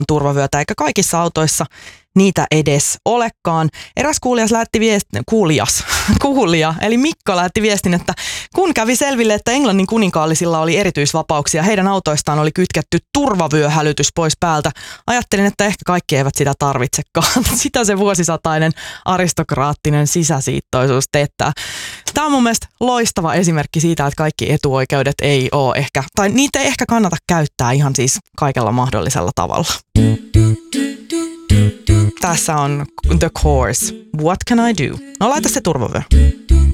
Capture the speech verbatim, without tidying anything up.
turvavyötä, eikä kaikissa autoissa niitä edes olekaan. Eräs kuulijas lähetti viestin, kuulijas, kuulija, eli Mikko lähetti viestin, että kun kävi selville, että Englannin kuninkaallisilla oli erityisvapauksia, heidän autoistaan oli kytketty turvavyöhälytys pois päältä. Ajattelin, että ehkä kaikki eivät sitä tarvitsekaan. Sitä se vuosisatainen aristokraattinen sisäsiittoisuus teettää. Tämä on mun mielestä loistava esimerkki siitä, että kaikki etuoikeudet ei ole ehkä, tai niitä ei ehkä kannata käyttää ihan siis kaikella mahdollisella tavalla. Tässä on The Course. What can I do? No laita se turvavyö.